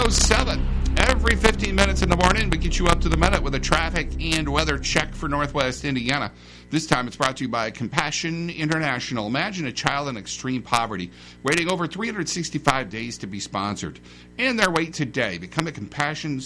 707. Every 15 minutes in the morning, we get you up to the minute with a traffic and weather check for Northwest Indiana. This time it's brought to you by Compassion International. Imagine a child in extreme poverty waiting over 365 days to be sponsored. And their wait today. Become a Compassion